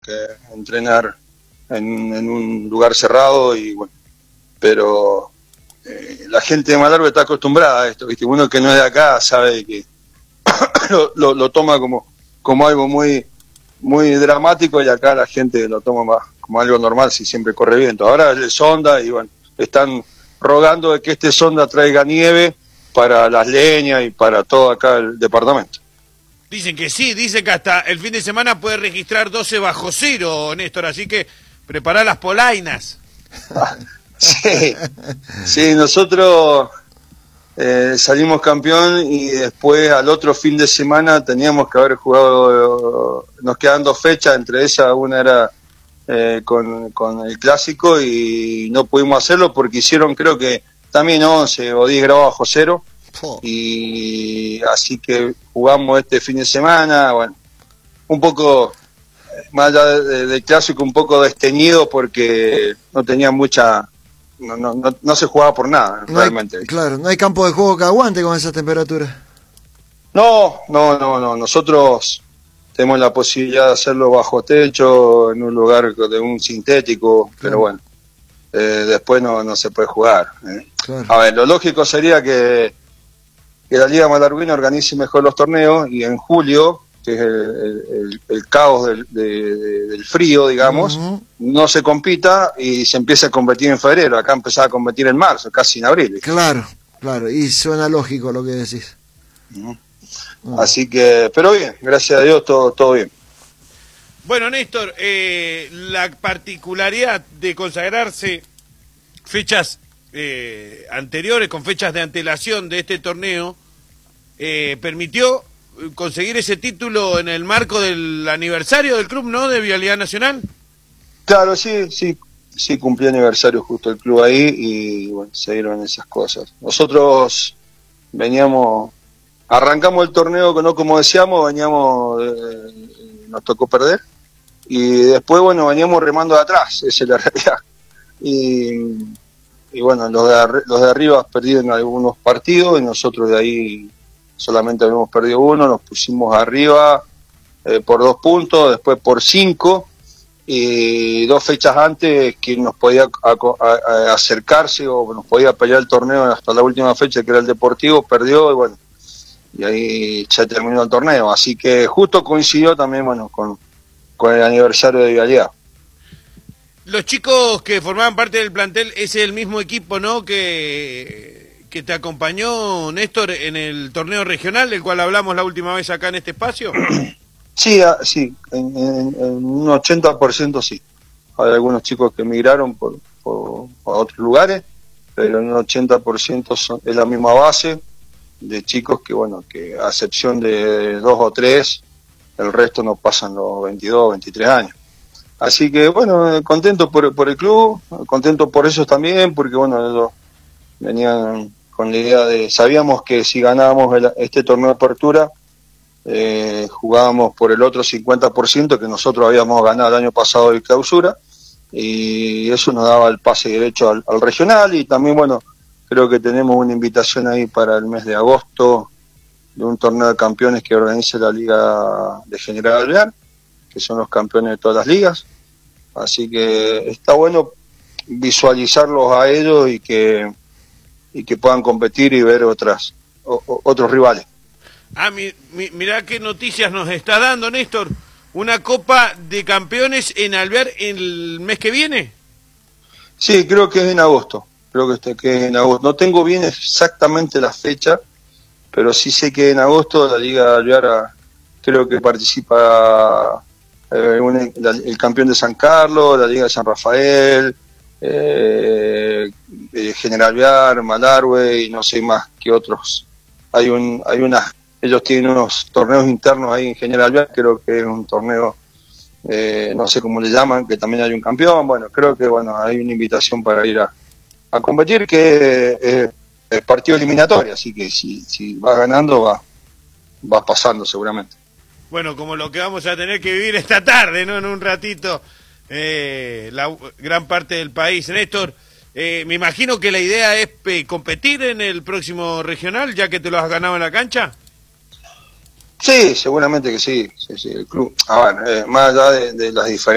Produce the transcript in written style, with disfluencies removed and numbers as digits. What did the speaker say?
que entrenar en un lugar cerrado y bueno, pero la gente de Malargüe está acostumbrada a esto, ¿viste? Uno que no es de acá sabe que lo toma como algo muy dramático, y acá la gente lo toma más como algo normal si siempre corre viento. Ahora es sonda y bueno, están rogando de que este sonda traiga nieve para las leñas y para todo acá el departamento. Dicen que sí, dicen que hasta el fin de semana puede registrar 12 bajo cero, Néstor, así que prepará las polainas. Sí, nosotros salimos campeón y después al otro fin de semana teníamos que haber jugado, nos quedan 2 fechas, entre esas una era con el clásico y no pudimos hacerlo porque hicieron creo que también 11 o 10 grados bajo cero. Y así que jugamos este fin de semana, bueno, un poco más allá del clásico, un poco desteñido porque no tenía mucha, no se jugaba por nada, no realmente. Claro, no hay campo de juego que aguante con esa temperatura. No, nosotros tenemos la posibilidad de hacerlo bajo techo, en un lugar de un sintético, claro. Pero bueno, después no se puede jugar. Claro. A ver, lo lógico sería que la Liga Malarguina organice mejor los torneos y en julio, que es el caos del frío, digamos, no se compita y se empieza a competir en febrero. Acá empezaba a competir en marzo, casi en abril. Claro, y suena lógico lo que decís. Así que, pero bien, gracias a Dios todo bien. Bueno, Néstor, la particularidad de consagrarse fechas anteriores, con fechas de antelación de este torneo, permitió conseguir ese título en el marco del aniversario del club, ¿no?, de Vialidad Nacional. Claro, sí, cumplió aniversario justo el club ahí y bueno, se dieron esas cosas. Nosotros arrancamos el torneo no como decíamos, nos tocó perder y después, bueno, veníamos remando de atrás, esa es la realidad. Y bueno, los de arriba perdieron algunos partidos y nosotros de ahí solamente habíamos perdido uno, nos pusimos arriba por 2 puntos, después por 5 y 2 fechas antes que nos podía acercarse o nos podía pelear el torneo hasta la última fecha, que era el Deportivo, perdió y bueno, y ahí ya terminó el torneo, así que justo coincidió también, bueno, con el aniversario de Vialidad. Los chicos que formaban parte del plantel, es el mismo equipo, ¿no?, que te acompañó, Néstor, en el torneo regional, del cual hablamos la última vez acá en este espacio. Sí, en un 80% sí. Hay algunos chicos que emigraron por otros lugares, pero en un 80% es la misma base de chicos que, bueno, que a excepción de 2 o 3, el resto no pasan los 22, 23 años. Así que, bueno, contento por el club, contento por ellos también, porque, bueno, ellos venían con la idea sabíamos que si ganábamos este torneo de apertura, jugábamos por el otro 50% que nosotros habíamos ganado el año pasado de clausura, y eso nos daba el pase derecho al regional, y también, bueno, creo que tenemos una invitación ahí para el mes de agosto de un torneo de campeones que organiza la Liga de General Alvear, que son los campeones de todas las ligas, así que está bueno visualizarlos a ellos y que puedan competir y ver otros rivales. Mirá qué noticias nos está dando, Néstor. ¿Una Copa de Campeones en Alvear el mes que viene? Sí, creo que es en agosto. Que es en agosto. No tengo bien exactamente la fecha, pero sí sé que en agosto la Liga de Alvear creo que participa el campeón de San Carlos, la Liga de San Rafael, General Alvear, Malargüe y no sé más que otros. Ellos tienen unos torneos internos ahí en General Alvear, creo que es un torneo, no sé cómo le llaman, que también hay un campeón. Bueno, creo que hay una invitación para ir a competir, que es partido eliminatorio, así que si vas ganando vas pasando seguramente. Bueno, como lo que vamos a tener que vivir esta tarde, ¿no?, en un ratito, la gran parte del país. Néstor, me imagino que la idea es competir en el próximo regional, ya que te lo has ganado en la cancha. Sí, seguramente que sí. El club, más allá de las diferencias